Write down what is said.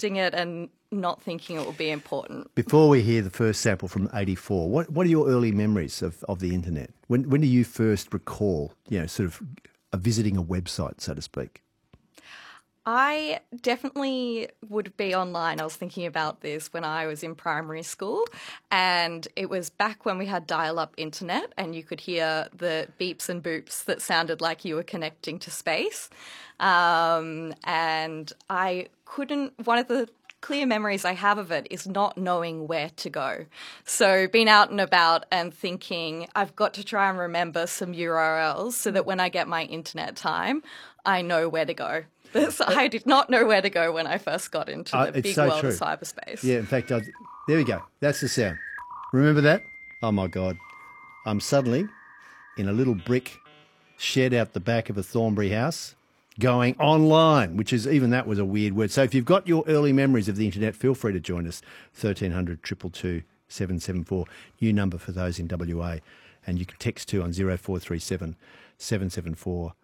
expecting it and not thinking it would be important. Before we hear the first sample from 84, what are your early memories of the internet? When do you first recall, sort of visiting a website, so to speak? I definitely would be online. I was thinking about this when I was in primary school, and it was back when we had dial-up internet and you could hear the beeps and boops that sounded like you were connecting to space. And I couldn't, one of the clear memories I have of it is not knowing where to go. So being out and about and thinking, I've got to try and remember some URLs so that when I get my internet time, I know where to go. So I did not know where to go when I first got into the big world of cyberspace. Yeah, in fact, there we go. That's the sound. Remember that? Oh, my God. I'm suddenly in a little brick shed out the back of a Thornbury house going online, which is, even that was a weird word. So if you've got your early memories of the internet, feel free to join us. 1300 222 774, new number for those in WA. And you can text too on 0437 774